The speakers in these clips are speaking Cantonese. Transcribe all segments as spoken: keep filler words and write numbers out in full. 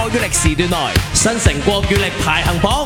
國語歷時段內新城國語歷排行榜。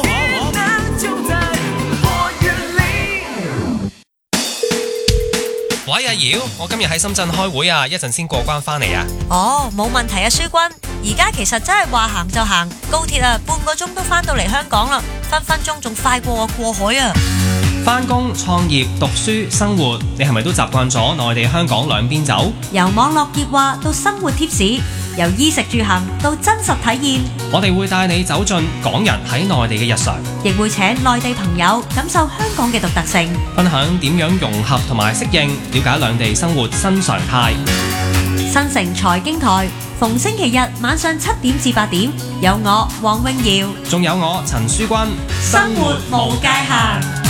喂，阿瑤，我今日喺深圳開會啊，一陣先過關返嚟啊。 哦，冇問題啊，書君。而家其實真係話行就行，高鐵啊，半個鐘都返到嚟香港啦，分分鐘仲快過我過海啊！ 返工、創業、讀書、生活，你係咪都習慣咗內地香港兩邊走？ 由網絡熱話到生活貼士，由衣食住行到真實體驗， 我哋會帶你走進港人喺內地嘅日常， 亦會請內地朋友感受香港嘅獨特性， 分享點樣融合同埋適應，了解兩地生活新常態。 新城財經台逢星期日晚上七點至八點，有我黃詠瑤， 仲有我陳書君， 生活無界限。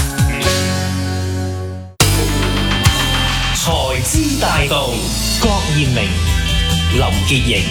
財資大道，郭燕明、林潔瑩。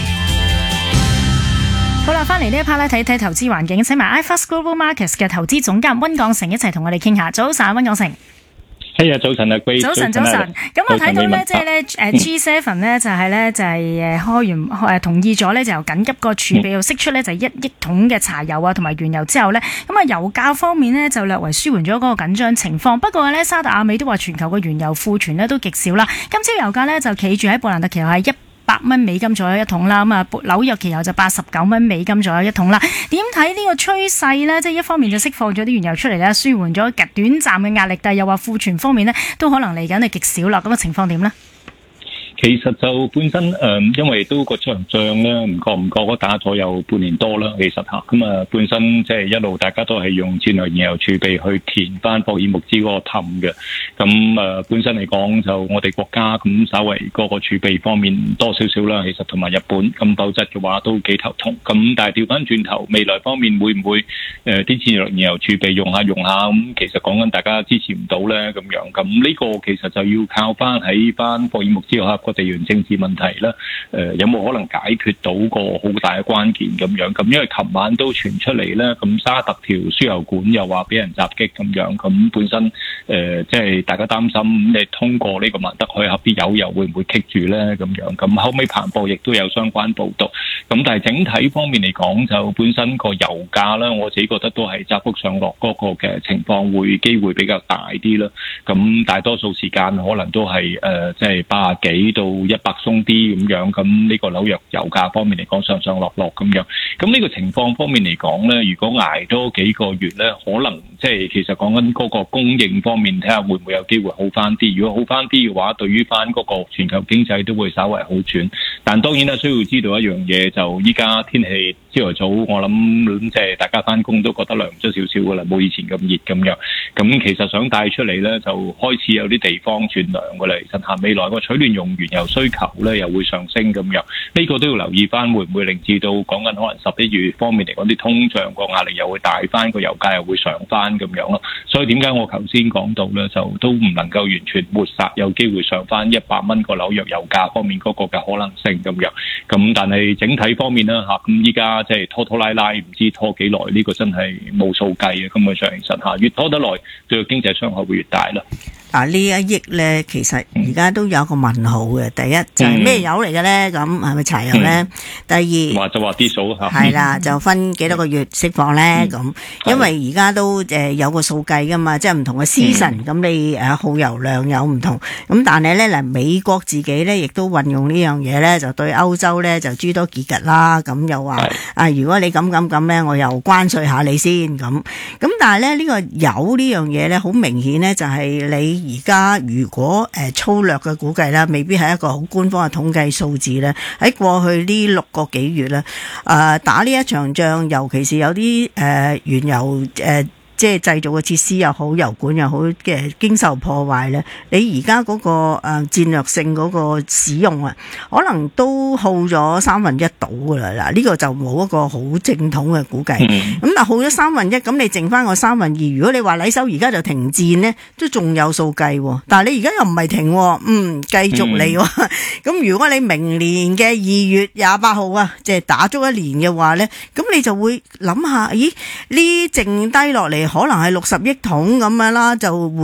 好啦，翻嚟呢一 part 咧，睇睇投資環境，請埋 iFAST Global Markets 嘅投資總監溫鋼城一齊同我哋傾下。早晨，溫鋼城。 係啊，早晨啊，貴早晨，早晨。咁我睇到咧，即係咧，誒 G 七 咧就係咧就係誒開完誒同意咗咧，就由緊急個儲備要釋出咧，就係一億桶嘅柴油啊同埋原油之後咧，咁啊油價方面咧就略為舒緩咗嗰個緊張情況。不過咧，沙特阿美都話全球嘅原油庫存咧都極少啦。今朝油價咧就企住喺布蘭特期油係一百蚊美金左右一桶啦，咁啊紐約期油就八十九蚊美金左右一桶啦。點睇呢個趨勢呢？即係一方面就釋放咗啲原油出嚟咧，舒緩咗短暫嘅壓力，但係又話庫存方面呢都可能嚟緊係極少啦。咁嘅情況點呢？ 其實就本身誒、呃，因為都個出糧帳咧，唔覺唔覺都打咗有半年多啦。其實嚇咁啊，本身即係一路大家都係用戰略原油儲備去填翻霍爾木茲嗰個氹嘅。咁誒、呃、本身嚟講，就我哋國家咁稍微嗰個儲備方面多少少啦。其實同埋日本咁否則嘅話都幾頭痛。咁但係調翻轉頭，未來方面會唔會誒啲、呃、戰略原油儲備用下用下咁？其實講緊大家支持唔到咧咁樣。咁呢個其實就要靠翻喺翻霍爾木茲嗰個地緣政治問題啦，誒、呃、有冇可能解決到個好大嘅關鍵咁樣？咁因為琴晚都傳出嚟咧，咁沙特條輸油管又話俾人襲擊咁樣，咁本身誒即係大家擔心，你通過呢個曼德海峽啲油又會唔會棘住咧咁樣？咁後尾彭博亦都有相關報導，咁但係整體方面嚟講，就本身個油價啦，我自己覺得都係窄幅上落嗰個嘅情況會機會比較大啲啦。咁大多數時間可能都係誒即係八十幾到一百鬆啲咁樣，咁呢個紐約油價方面嚟講上上落落咁樣，咁呢個情況方面嚟講咧，如果捱多幾個月咧，可能即係其實講緊嗰個供應方面，睇下會唔會有機會好翻啲。如果好翻啲嘅話，對於翻嗰個全球經濟都會稍為好轉。但當然啦，需要知道一樣嘢，就依家天氣朝頭早，我諗即係大家翻工都覺得涼咗少少噶啦，冇以前咁熱咁樣。咁其實想帶出嚟咧，就開始有啲地方轉涼噶啦。其實下未來個取暖用原油需求咧又會上升咁樣，呢、這個都要留意翻，會唔會令至到講緊可能十一月方面嚟講啲通脹個壓力又會大翻，個油價又會上翻咁樣咯。所以點解我頭先講到咧，就都唔能夠完全抹殺有機會上翻一百蚊個紐約油價方面嗰個嘅可能性咁樣。咁但係整體方面啦嚇，咁依家即係拖拖拉拉，唔知拖幾耐，呢、這個真係冇數計啊！根本上其實嚇，越拖得耐，對個經濟傷害會越大啦。 啊！呢一億咧，其實而家都有個問號嘅。第一就係咩油嚟嘅咧？咁係咪柴油咧？嗯、第二話就話啲數嚇， 係啦，就分幾多個月釋放咧？咁、嗯、因為而家都誒有個數計噶嘛，即係唔同嘅 season，咁你誒耗油量有唔同。咁但係咧嗱，美國自己咧亦都運用呢樣嘢咧，就對歐洲咧就諸多結吉啦。咁又話啊，如果你咁咁咁咧，我又關稅下你先咁。咁但係咧呢、呢個油呢樣嘢咧，好明顯咧就係你。而家如果誒粗略嘅估計啦，未必係一個好官方嘅統計數字咧。喺過去呢六個幾月咧，誒打呢一場仗，尤其是有啲誒原油誒。即係製造嘅設施又好，油管又好嘅經受破壞咧，你而家嗰個誒戰略性嗰個使用啊，可能都耗咗三分一到噶啦。嗱，呢個就冇一個好正統嘅估計。咁但係耗咗三分一，咁你剩翻個三分二。如果你話禮收而家就停戰呢，都仲有數計。但係你而家又唔係停，嗯，繼續嚟。咁、嗯、如果你明年嘅二月廿八號啊，即係打足一年嘅話咧，咁你就會諗下，咦？呢剩低落嚟。可能係六十億桶咁樣啦，就會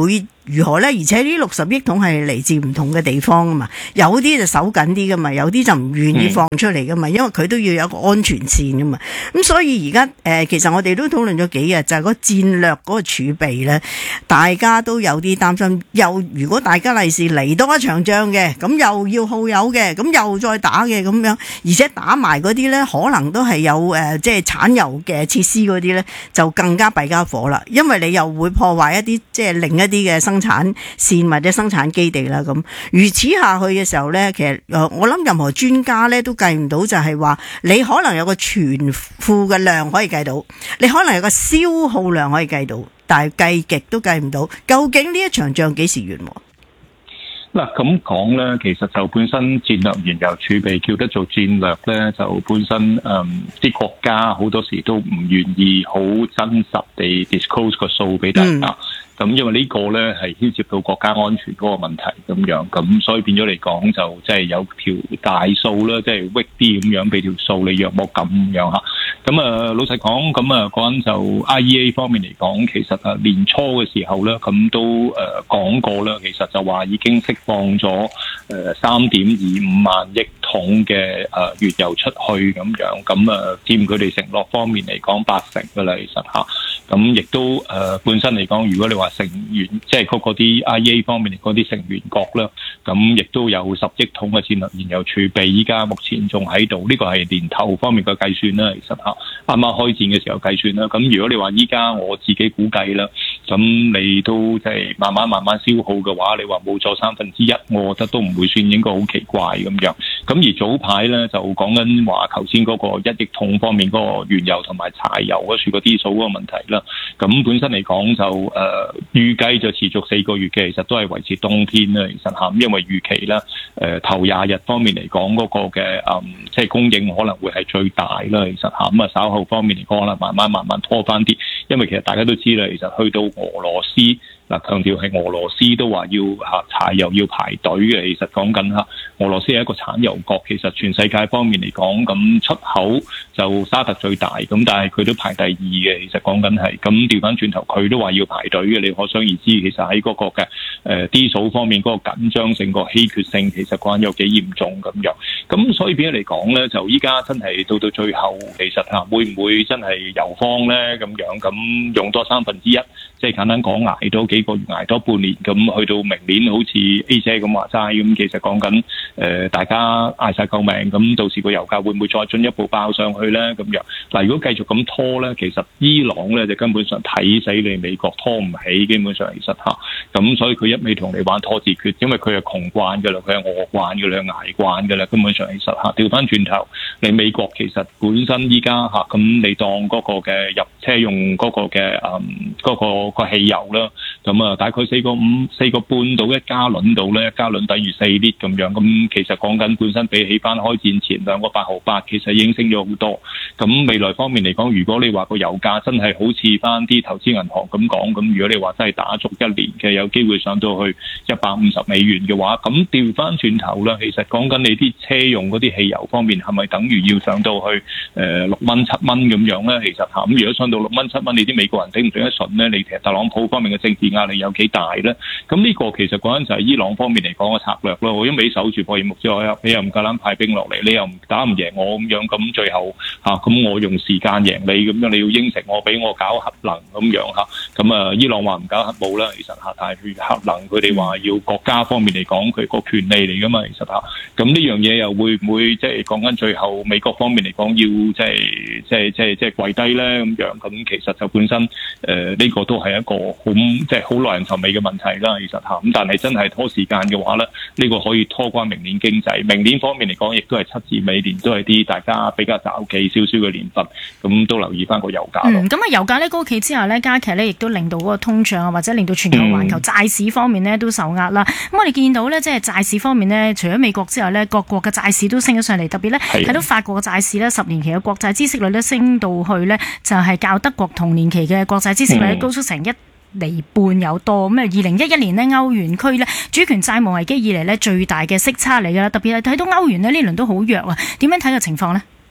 如何咧？而且呢六十億桶係嚟自唔同嘅地方啊嘛，有啲就守緊啲噶嘛，有啲就唔願意放出嚟噶嘛，因為佢都要有一個安全線噶嘛。咁所以而家誒，其實我哋都討論咗幾日，就係、是、嗰戰略嗰個儲備咧，大家都有啲擔心。又如果大家利是嚟多一場仗嘅，咁又要耗油嘅，咁又再打嘅咁樣，而且打埋嗰啲咧，可能都係有誒、呃，即係產油嘅設施嗰啲咧，就更加弊家伙啦。因為你又會破壞一啲即係另一啲嘅生產線或者生產基地啦。咁如此下去嘅時候咧，其實誒，我諗任何專家咧都計唔到，就係話你可能有個存庫嘅量可以計到，你可能有個消耗量可以計到，但係計極都計唔到，究竟呢一場仗幾時完？ 嗱，咁講咧，其實就本身戰略原油儲備叫得做戰略咧，就本身誒啲、嗯、國家好多時都唔願意好真實地 disclose 個數俾大家。嗯咁因為呢個咧係牽涉到國家安全嗰個問題咁樣，咁所以變咗嚟講就即係有條大數啦，即係 weak 啲咁樣俾條數你約莫咁樣嚇。咁啊老實講，咁啊嗰陣就 I E A 方面嚟講，其實啊年初嘅時候咧，咁都誒講過啦，其實就話已經釋放咗誒三點二五萬億桶嘅誒原油出去咁樣，咁啊佔佢哋承諾方面嚟講八成㗎啦，其實嚇。咁亦都誒本身嚟講，如果你話成員即係嗰個啲 I E A 方面嗰啲成員國啦，咁亦都有十億桶嘅戰略原油儲備，依家目前仲喺度。呢個係年頭方面嘅計算啦，其實嚇啱啱開戰嘅時候計算啦。咁如果你話依家我自己估計啦，咁你都即係慢慢慢慢消耗嘅話，你話冇咗三分之一，我覺得都唔會算應該好奇怪咁樣。咁而早排咧就講緊話頭先嗰個一億桶方面嗰個原油同埋柴油嗰處嗰啲數嗰個問題啦。咁本身嚟講就誒、呃、預計就持續四個月嘅，其實都係維持冬天啦。其實嚇，因為預期啦，誒、呃、頭廿日方面嚟講嗰個嘅誒即係供應可能會係最大啦。其實嚇，咁啊稍後方面嚟講可能慢慢慢慢拖翻啲，因為其實大家都知啦，其實去到俄羅斯。嗱，強調係俄羅斯都話要嚇柴油要排隊嘅，其實講緊嚇俄羅斯係一個產油國，其實全世界方面嚟講，咁出口就沙特最大，咁但係佢都排第二嘅，其實講緊係咁調翻轉頭，佢都話要排隊嘅，你可想而知，其實喺嗰個嘅誒 D 數方面嗰個緊張性、個稀缺性，其實講緊有幾嚴重咁樣。咁所以變咗嚟講咧，就依家真係到到最後，其實嚇會唔會真係油荒咧咁樣？咁用多三分之一，即係簡單講捱到幾個月捱多半年，咁去到明年好似 A 姐咁話齋，咁其實講緊誒大家嗌晒救命，咁到時個油價會唔會再進一步爆上去咧？咁樣嗱，如果繼續咁拖咧，其實伊朗咧就根本上睇死你美國拖唔起，基本上其實嚇，咁所以佢一味同你玩拖字訣，因為佢係窮慣㗎啦，佢係餓慣㗎啦，捱慣㗎啦，根本上其實嚇調翻轉頭，你美國其實本身依家嚇咁你當嗰個嘅入車用嗰個嘅誒嗰個個汽油啦。咁啊，大概四個五、四個半到一加侖到咧，一加侖等於四 lit 咁樣。咁其實講緊本身比起翻開戰前兩個八毫八，其實已經升咗好多。咁未來方面嚟講，如果你話個油價真係好似翻啲投資銀行咁講，咁如果你話真係打足一年嘅，有機會上到去一百五十美元嘅話，咁調翻轉頭啦，其實講緊你啲車用嗰啲汽油方面，係咪等於要上到去誒六蚊七蚊咁樣咧？其實嚇咁，如果上到六蚊七蚊，你啲美國人頂唔頂得順咧？你其實特朗普方面嘅政治壓力有幾大咧？咁呢個其實講緊就係伊朗方面嚟講嘅策略咯。我一味守住霍爾木茲海峽，你又唔夠膽派兵落嚟，你又唔打唔贏我咁樣，咁最後嚇咁、啊、我用時間贏你咁樣，你要應承我俾我搞核能咁樣嚇。咁啊，伊朗話唔搞核武啦，其實嚇，但係核能佢哋話要國家方面嚟講，佢個權利嚟噶嘛，其實嚇。咁呢樣嘢又會唔會即係講緊最後美國方面嚟講要即係即係即係即係跪低咧咁樣？咁其實就本身誒呢、呃這個都係一個好即係好耐人尋味嘅問題啦，其實嚇咁，但係真係拖時間嘅話咧，呢、這個可以拖關明年經濟。明年方面嚟講，亦都係七至尾年，都係啲大家比較早期少少嘅年份，咁都留意翻個油價咯。 咁啊、嗯，油價咧高企之下咧，加劇咧，亦都令到嗰個通脹啊，或者令到全球環球債市方面咧都受壓啦。咁、嗯、我哋見到咧，即係債市方面咧，除咗美國之外咧，各國嘅債市都升咗上嚟，特別咧睇到法國嘅債市咧，十年期嘅國債孳息率咧升到去咧，就係較德國同年期嘅國債孳息率高出成一厘半有多。咁啊，二零一一年呢，歐元區咧主權債務危機以嚟咧最大嘅息差嚟㗎啦。特別係睇到歐元呢，呢輪都好弱啊。點樣睇個情況呢？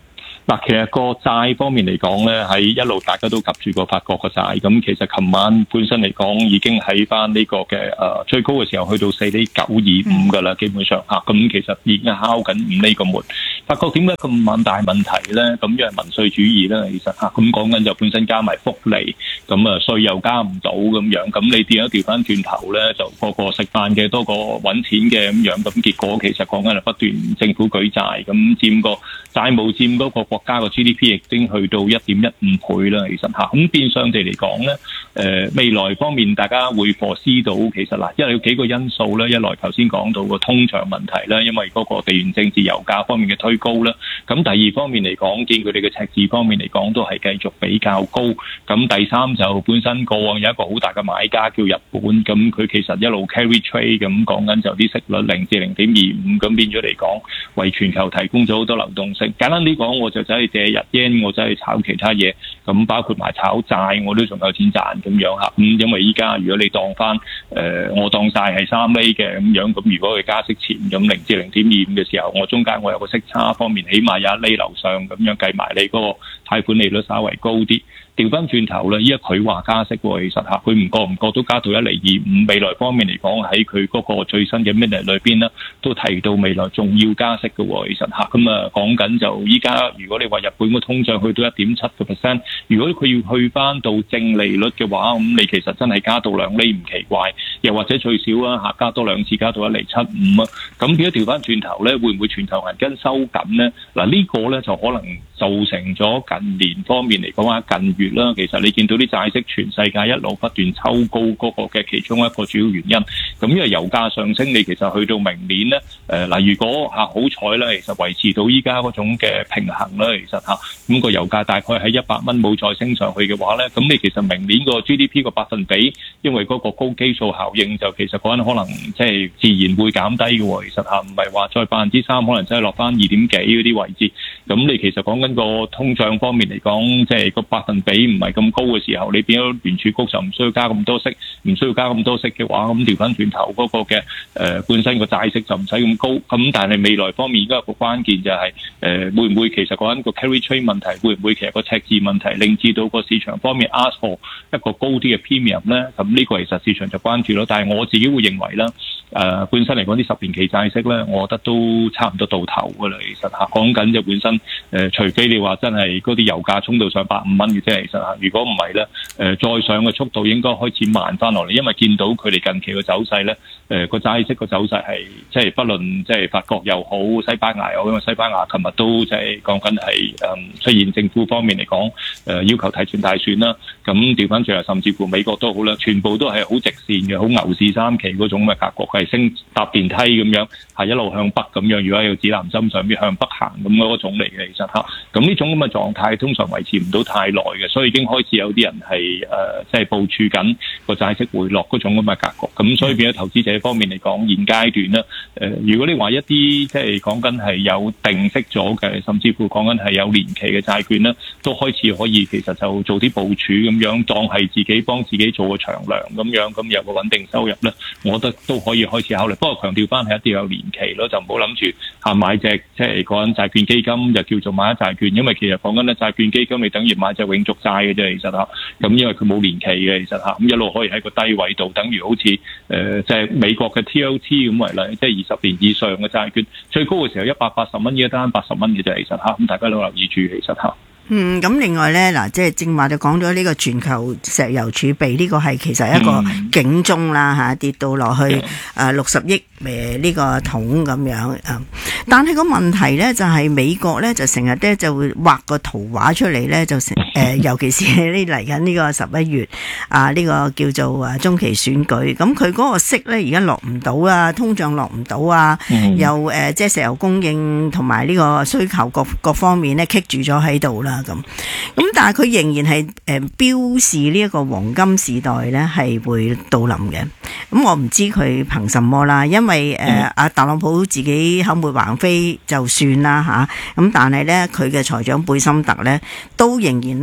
嗱，其實個債方面嚟講咧，喺一路大家都及住個法國個債，咁其實琴晚本身嚟講已經喺翻呢個嘅誒、呃、最高嘅時候去到四厘九二五㗎啦，基本上嚇，咁其實已經敲緊五厘個門。法國點解咁猛大問題咧？咁因為民粹主義啦，其實嚇，咁講緊就本身加埋福利，咁啊稅又加唔到咁樣，咁你點樣調翻轉頭咧？就個個食飯嘅多過揾錢嘅咁樣，咁結果其實講緊係不斷政府舉債，咁佔個債務佔嗰個國家個 G D P 已經去到一點一五倍啦，其實嚇，咁變相地嚟講咧，誒、呃、未來方面大家會 foresee 到其實嗱，因為有幾個因素咧，一來頭先講到個通脹問題啦，因為嗰個地緣政治油價方面嘅推高啦，咁第二方面嚟講，見佢哋嘅赤字方面嚟講都係繼續比較高，咁第三就本身過往有一個好大嘅買家叫日本，咁佢其實一路 carry trade 咁講緊就啲息率零至零點二五，咁變咗嚟講為全球提供咗好多流動性。簡單啲講，我就走去借日yen，我走去炒其他嘢，咁包括埋炒債，我都仲有錢賺咁樣嚇。咁因為依家如果你當翻誒、呃，我當債係三厘嘅咁樣，咁如果佢加息前咁零至零點二五嘅時候，我中間我有個息差方面，起碼有一厘樓上咁樣計埋你嗰個貸款利率稍為高啲。調翻轉頭啦，依家佢話加息喎，其實嚇佢唔覺唔覺都加到一厘二五。未來方面嚟講，喺佢嗰個最新嘅 minute 裏邊咧，都提到未來仲要加息嘅喎，其實嚇咁啊講緊就依家如果你話日本個通脹去到一點七個 percent，如果佢要去翻到正利率嘅話，咁你其實真係加到兩厘唔奇怪，又或者最少啊嚇加多兩次加到一厘七五啊，咁變咗調翻轉頭咧，會唔會全球銀根收緊咧？嗱、這個、呢個咧就可能造成咗近年方面嚟講啊近月啦，其實你見到啲債息全世界一路不斷抽高嗰個嘅其中一個主要原因，咁因為油價上升，你其實去到明年咧，誒嗱，如果嚇好彩咧，其實維持到依家嗰種嘅平衡啦，其實嚇咁個油價大概喺一百蚊冇再升上去嘅話咧，咁你其實明年個 G D P 個百分比，因為嗰個高基數效應，就其實嗰陣可能即係自然會減低嘅喎，其實嚇唔係話再百分之三，可能真係落翻二點幾嗰啲位置，咁你其實講緊個通脹方面嚟講，即係個百分比唔係咁高嘅時候，你變咗聯儲局就唔需要加咁多息，唔需要加咁多息嘅話，咁調翻轉頭嗰個嘅誒、呃、本身個債息就唔使咁高。咁但係未來方面而家有個關鍵就係、是、誒、呃、會唔會其實講緊個 carry trade 問題，會唔會其實個赤字問題令至到個市場方面 ask for 一個高啲嘅 premium 咧？咁呢個其實市場就關注咯。但係我自己會認為啦，誒、呃、本身嚟講啲十年期債息咧，我覺得都差唔多到頭㗎啦。其實嚇講緊就本身誒、呃，除非你話真係嗰啲油價衝到上百五蚊嘅啫，其實嚇如果唔係咧，誒、呃、再上嘅速度應該開始慢翻落嚟，因為見到佢哋近期嘅走勢咧，誒個債息個走勢係即係不論即係法國又好，西班牙又好，因為西班牙琴日都即係講緊係誒出現政府方面嚟講誒要求提前大選啦，咁調翻轉嚟，甚至乎美國都好啦，全部都係好直線嘅，好牛市三期嗰種嘅格局，係升搭電梯咁樣，係一路向北咁樣，如果有指南針上邊向北行咁嗰種嚟嘅，其實嚇，咁呢種咁嘅狀態通常維持唔到太耐嘅，所以已經開始有啲人係誒即係部署緊個債息回落嗰種咁嘅格局，咁所以變咗投資者方面嚟講，現階段咧誒、呃，如果你話一啲即係講緊係有定息咗嘅，甚至乎講緊係有年期嘅債券咧，都開始可以其實就做啲部署咁樣，當係自己幫自己做個長糧咁樣，咁有個穩定收入咧，我覺得都可以開始考慮。不過強調翻係一定要有年期咯，就唔好諗住嚇買隻即係講緊債券基金就叫做買一債券，因為其實講緊咧債券基金你等於買隻永續債嘅啫，其實嚇。咁因為佢冇年期嘅，其實嚇，咁一路可以喺個低位度，等於好似誒即係美國嘅 T L T 咁為例，即係二十年以上嘅債券，最高嘅時候一百八十蚊一單，八十蚊嘅啫，其實嚇。咁大家都留意住，其實嚇。 嗯，咁另外咧，嗱，即係正話就講咗呢個全球石油儲備呢個係其實一個警鐘啦嚇，跌到落去誒六十億誒呢個桶咁樣啊。但係個問題咧就係美國咧就成日咧就會畫個圖畫出嚟咧，就成誒，尤其是呢嚟緊呢個十一月啊，呢個叫做啊中期選舉，咁佢嗰個息咧而家落唔到啊，通脹落唔到啊，又誒即係石油供應同埋呢個需求各各方面咧棘住咗喺度啦。咁，咁但係佢仍然係誒、呃、標示呢一個黃金時代咧係會到臨嘅。咁我唔知佢憑什麼啦，因為誒阿、呃、特朗普自己口沫橫飛就算啦吓，咁、啊、但係咧佢嘅財長貝森特咧都仍然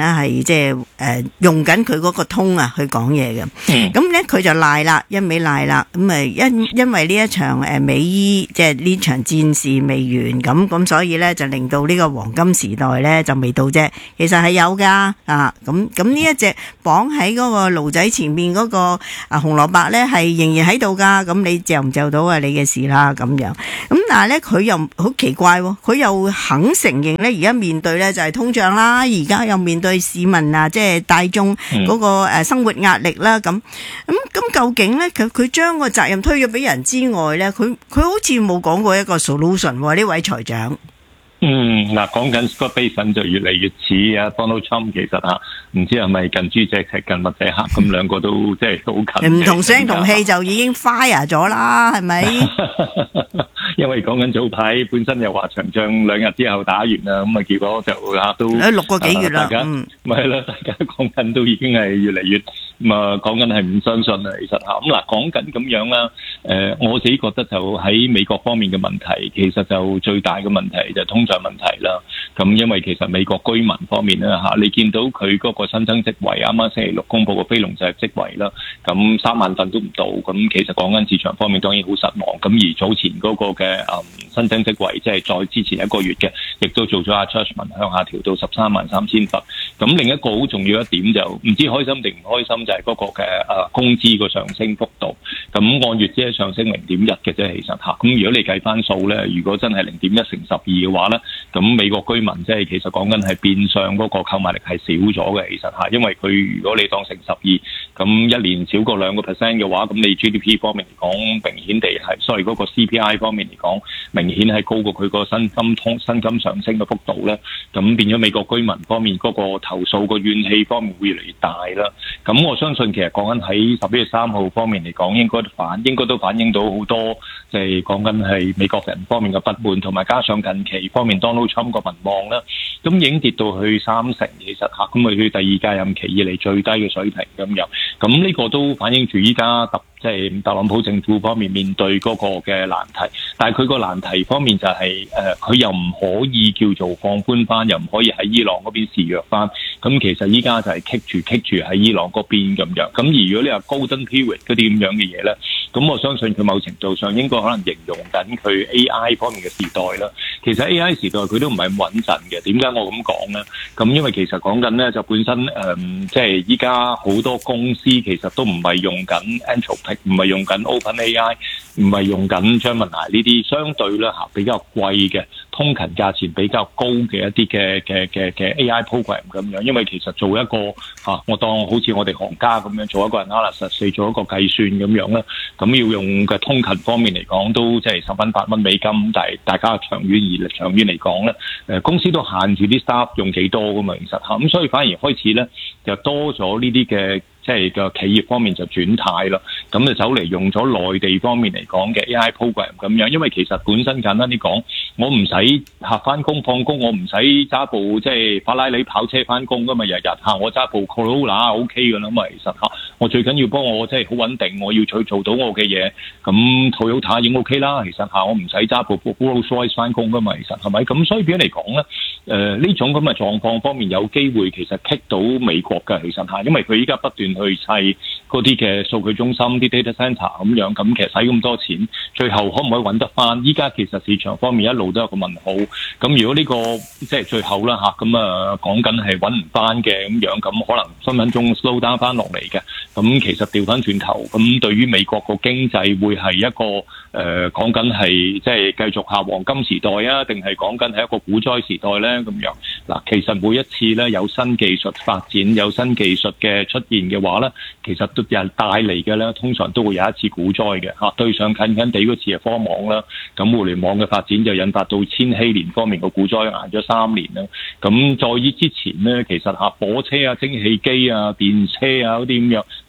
咧係即係誒用緊佢嗰個通啊去講嘢嘅。咁咧佢就賴啦，一味賴啦。咁誒因因為呢一場誒美伊即係呢場戰事未完，咁咁所以咧就令到呢個黃金時代咧就未到啫。其實係有噶啊，咁咁呢一隻綁喺嗰個驢仔前面嗰個啊紅蘿蔔咧係仍然喺度噶，咁你嚼唔嚼到啊你嘅事啦咁樣。咁但係咧佢又好奇怪喎，佢又肯承認咧而家面對咧就係通脹啦，而家又面對市民啊即係大眾嗰個誒生活壓力啦，咁咁咁究竟咧佢佢將個責任推咗俾人之外咧，佢佢好似冇講過一個 solution 喎，呢位財長。 嗯，嗱，講緊 Scott Bessent 就越嚟越似啊 Donald Trump， 其實嚇唔知係咪近朱者赤近墨者黑，咁兩個都即係好近。唔同聲同氣就已經 fire 咗啦，係咪？ 因為講緊早排本身又話長仗兩日之後打完啦，咁啊結果就嚇都誒六個幾月啦， 嗯，咪係啦，大家講緊都已經係越嚟越咁啊，講緊係唔相信啦，其實嚇咁嗱，講緊咁樣啦，誒我自己覺得就喺美國方面嘅問題，其實就最大嘅問題就係通脹問題啦。咁因為其實美國居民方面咧嚇，你見到佢嗰個新增職位啱啱星期六公佈個非農就業職位啦，咁三萬份都唔到，咁其實講緊市場方面當然好失望。咁而早前嗰個嘅誒新增職位，即係再之前一個月嘅，亦都做咗 adjustment 向下調到十三萬三千份。咁另一個好重要一點就唔知開心定唔開心，就係嗰個嘅誒工資個上升幅度。咁按月只係上升零點一嘅啫，其實嚇。咁如果你計翻數咧，如果真係零點一乘十二嘅話咧，咁美國居民即係其實講緊係變相嗰個購買力係少咗嘅，其實嚇。因為佢如果你當成十二，咁一年少過兩個 percent 嘅話，咁你 G D P 方面嚟講，明顯地係，所以嗰個 C P I 方面嚟講，明顯係高過佢個薪金通薪金上升嘅幅度咧。咁變咗美國居民方面嗰個投訴個怨氣方面會越嚟越大啦。咁我相信其實講緊喺十一月三號方面嚟講，應該反應該都反映到好多，即係講緊係美國人方面嘅不滿，同埋加上近期方面 Donald Trump 個民望啦，咁已經跌到去三成，其實嚇，咁啊去第二屆任期以嚟最低嘅水平咁樣。咁呢個都反映住依家特即係特朗普政府方面面對嗰個嘅難題，但係佢個難題方面就係誒佢又唔可以叫做放寬翻，又唔可以喺伊朗嗰邊示弱翻。咁其實依家就係棘住棘住喺伊朗嗰邊咁樣。咁而如果你話 Golden Period 嗰啲咁樣嘅嘢咧，咁我相信佢某程度上應該可能形容緊佢 A I 方面嘅時代啦。其實 A I 時代佢都唔係咁穩陣嘅。點解我咁講咧？咁因為其實講緊咧就本身誒即係依家好多公司其實都唔係用緊 Anthropic，唔係用緊 OpenAI， 唔係用緊 Gemini 呢啲相對咧嚇比較貴嘅通勤價錢比較高嘅一啲嘅嘅嘅嘅 A I program 咁樣。因為其實做一個嚇，我當好似我哋行家咁樣做一個 analysis， 做一個計算咁樣啦。咁要用嘅通勤方面嚟講，都即係十蚊八蚊美金。但係大家長遠而長遠嚟講咧，誒公司都限住啲 staff 用幾多噶嘛，其實嚇。咁所以反而開始咧就多咗呢啲嘅。即係個企業方面就轉態啦，咁就走嚟用咗內地方面嚟講嘅 A I program 咁樣，因為其實本身簡單啲講，我唔使客翻工放工，我唔使揸部即係法拉利跑車翻工噶嘛，日日嚇我揸部 Corolla OK 噶啦嘛，其實嚇我最緊要幫我即係好穩定，我要去做到我嘅嘢，咁 Toyota 已經 OK 啦，其實嚇我唔使揸部 Rolls Royce 翻工噶嘛，其實係咪？咁所以變咗嚟講咧，誒、呃、呢種咁嘅狀況方面有機會其實棘到美國嘅，其實嚇，因為佢依家不斷去砌嗰啲嘅數據中心啲 data center 咁樣，咁其實使咁多錢，最後可唔可以揾得翻？依家其實市場方面一路都有個問號。咁如果呢、這個即係最後啦嚇，咁啊講緊係揾唔翻嘅咁樣，咁可能分分鐘 slow down 翻落嚟嘅。咁其實調翻轉頭，咁對於美國個經濟會係一個誒講緊係即係繼續下黃金時代啊，定係講緊係一個股災時代咧咁樣？嗱，其實每一次咧有新技術發展、有新技術嘅出現嘅話咧，其實都有人帶嚟嘅咧，通常都會有一次股災嘅嚇。對上近近地嗰次係科網啦，咁互聯網嘅發展就引發到千禧年方面個股災捱咗三年啦。咁在於之前咧，其實嚇火車啊、蒸汽機啊、電車啊嗰啲咁樣，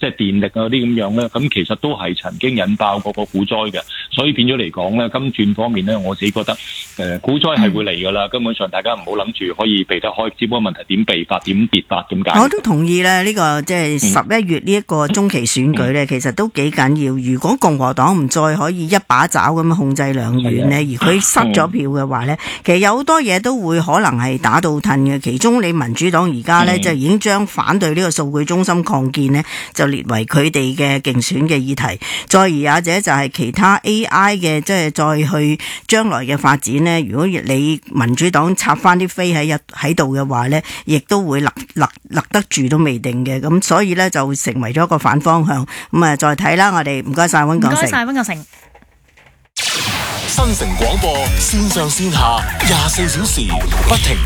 即係電力啊啲咁樣咧，咁其實都係曾經引爆過個股災嘅，所以變咗嚟講咧，金轉方面咧，我自己覺得誒、呃、股災係會嚟㗎啦，根本上大家唔好諗住可以避得開，只不過問題點避法、點跌法咁解。 我都同意咧，呢、這個即係十一月呢一個中期選舉咧，嗯、其實都幾緊要。如果共和黨唔再可以一把爪咁樣控制兩院咧，而佢失咗票嘅話咧，其實有好多嘢都會可能係打倒褪嘅。其中你民主黨而家咧就已經將反對呢個數據中心擴建呢，就列為佢哋嘅競選嘅議題。再而也者就係其他 A I 嘅，即係再去將來嘅發展呢，如果你民主黨插翻啲飛喺喺度嘅話呢，亦都會勒勒勒得住都未定嘅。咁所以呢，就成為咗一個反方向。咁啊，再睇啦，我哋唔該晒溫國成。唔該晒溫國成。 新城廣播線上線下廿四小時不停。